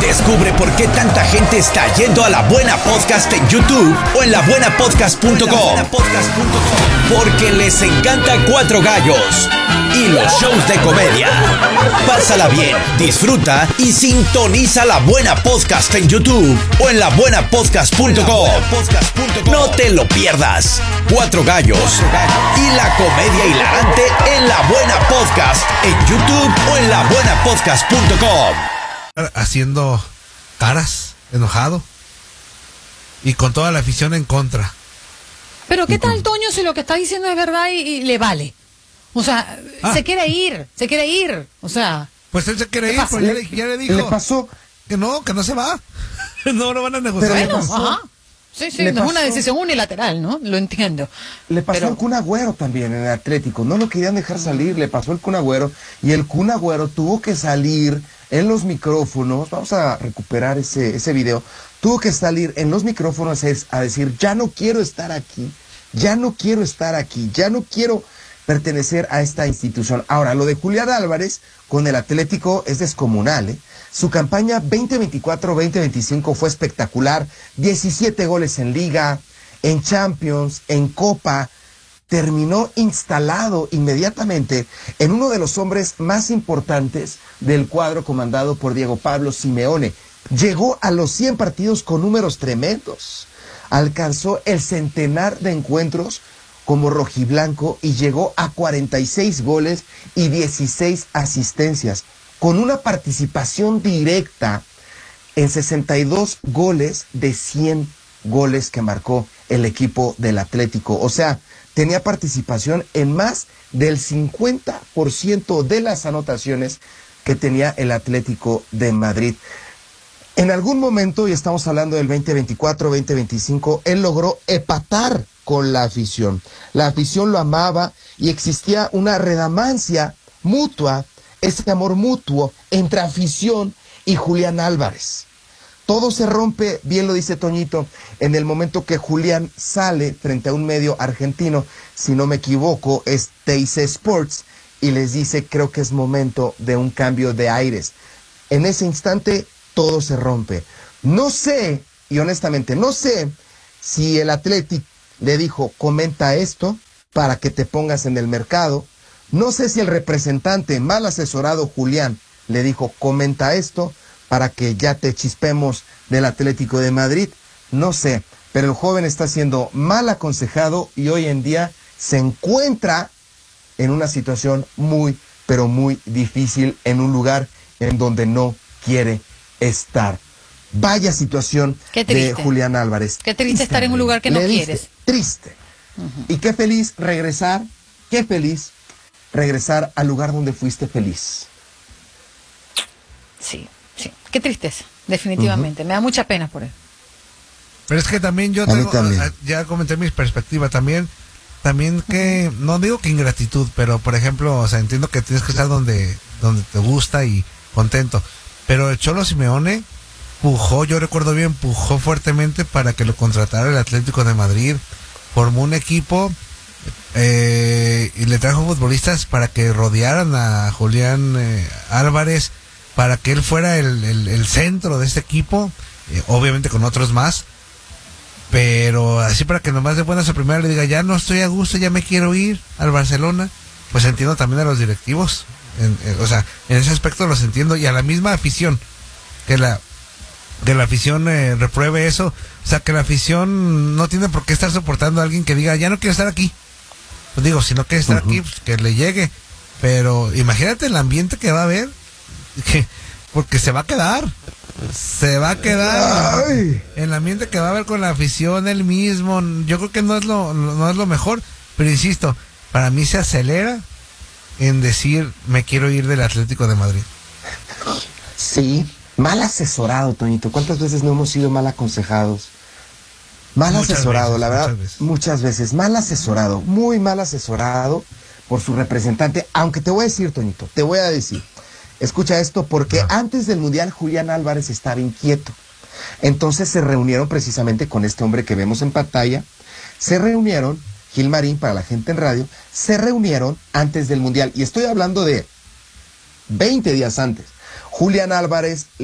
Descubre por qué tanta gente está yendo a La Buena Podcast en YouTube o en labuenapodcast.com. Porque les encanta Cuatro Gallos y los shows de comedia. Pásala bien, disfruta y sintoniza La Buena Podcast en YouTube o en labuenapodcast.com. No te lo pierdas. Cuatro Gallos y la comedia hilarante en La Buena Podcast en YouTube o en labuenapodcast.com. Haciendo caras, enojado y con toda la afición en contra. Pero ¿qué tal, Toño, si lo que está diciendo es verdad y le vale? O sea, se quiere ir, o sea... Pues él se quiere ir, pero ya le dijo... ¿Le pasó? Que no se va. No lo van a negociar. Bueno, ajá. Sí, no es una decisión unilateral, ¿no? Lo entiendo. Le pasó al Kun Agüero también en el Atlético. No lo querían dejar salir, le pasó al Kun Agüero. Y el Kun Agüero tuvo que salir en los micrófonos. Vamos a recuperar ese video. Tuvo que salir en los micrófonos a decir, ya no quiero estar aquí. Ya no quiero pertenecer a esta institución. Ahora, lo de Julián Álvarez con el Atlético es descomunal, ¿eh? Su campaña 2024-2025 fue espectacular. 17 goles en Liga, en Champions, en Copa. Terminó instalado inmediatamente en uno de los hombres más importantes del cuadro comandado por Diego Pablo Simeone. Llegó a los 100 partidos con números tremendos. Alcanzó el centenar de encuentros como rojiblanco y llegó a 46 goles y 16 asistencias, con una participación directa en 62 goles de 100 goles que marcó el equipo del Atlético. O sea, tenía participación en más del 50% de las anotaciones que tenía el Atlético de Madrid. En algún momento, y estamos hablando del 2024-2025, él logró empatar con la afición. La afición lo amaba y existía una redamancia mutua, ese amor mutuo entre afición y Julián Álvarez. Todo se rompe, bien lo dice Toñito, en el momento que Julián sale frente a un medio argentino, si no me equivoco, es TIC Sports, y les dice, creo que es momento de un cambio de aires. En ese instante, todo se rompe. No sé, y honestamente, no sé si el Atlético le dijo, comenta esto para que te pongas en el mercado. No sé si el representante mal asesorado Julián le dijo, comenta esto para que ya te chispemos del Atlético de Madrid. No sé, pero el joven está siendo mal aconsejado y hoy en día se encuentra en una situación muy, pero muy difícil, en un lugar en donde no quiere estar. Vaya situación de Julián Álvarez. Qué triste estar en un lugar que no quieres. Triste. Y qué feliz regresar al lugar donde fuiste feliz. Sí. Qué tristeza, definitivamente. Me da mucha pena por él. Pero es que también yo tengo, ya comenté mis perspectivas también que, no digo que ingratitud, pero por ejemplo, o sea, entiendo que tienes que estar donde te gusta y contento. Pero el Cholo Simeone yo recuerdo bien, pujó fuertemente para que lo contratara el Atlético de Madrid, formó un equipo y le trajo futbolistas para que rodearan a Julián Álvarez, para que él fuera el centro de este equipo, obviamente con otros más, pero así para que nomás de buenas a primera le diga, ya no estoy a gusto, ya me quiero ir al Barcelona. Pues entiendo también a los directivos, o sea, en ese aspecto los entiendo, y a la misma afición, que la afición repruebe eso. O sea, que la afición no tiene por qué estar soportando a alguien que diga, ya no quiero estar aquí. Pues digo, si no quiere estar aquí, pues que le llegue. Pero imagínate el ambiente que va a haber, porque se va a quedar. Ay. El ambiente que va a haber con la afición, él mismo, yo creo que no es lo mejor. Pero insisto, para mí se acelera en decir, me quiero ir del Atlético de Madrid. Sí. Mal asesorado, Toñito. ¿Cuántas veces no hemos sido mal aconsejados? Asesorado, la verdad. Muchas veces. Mal asesorado, muy mal asesorado por su representante. Aunque te voy a decir, Toñito, escucha esto, porque antes del Mundial Julián Álvarez estaba inquieto. Entonces se reunieron precisamente con este hombre que vemos en pantalla. Se reunieron, Gil Marín, para la gente en radio, se reunieron antes del Mundial. Y estoy hablando de 20 días antes. Julián Álvarez